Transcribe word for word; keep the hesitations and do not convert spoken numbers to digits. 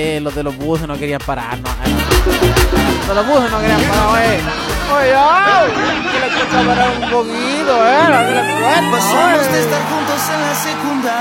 Eh, los de los buses no querían parar, no. Eh. Los de los buses no querían parar, oye. Oye, ay, que les cuesta parar un poquito, eh. Que les cuesta, Pasamos oye. de estar juntos en la secundaria.